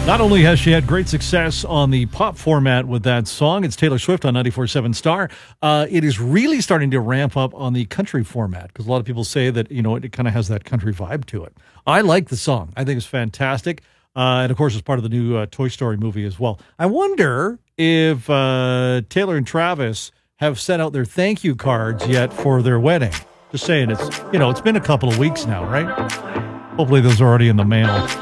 Not only has she had great success on the pop format with that song, it's Taylor Swift on 94.7 Star. It is really starting to ramp up on the country format because a lot of people say that, it kind of has that country vibe to it. I like the song. I think it's fantastic. And, of course, it's part of the new Toy Story movie as well. I wonder if Taylor and Travis have sent out their thank you cards yet for their wedding. Just saying, it's been a couple of weeks now, right? Hopefully those are already in the mail.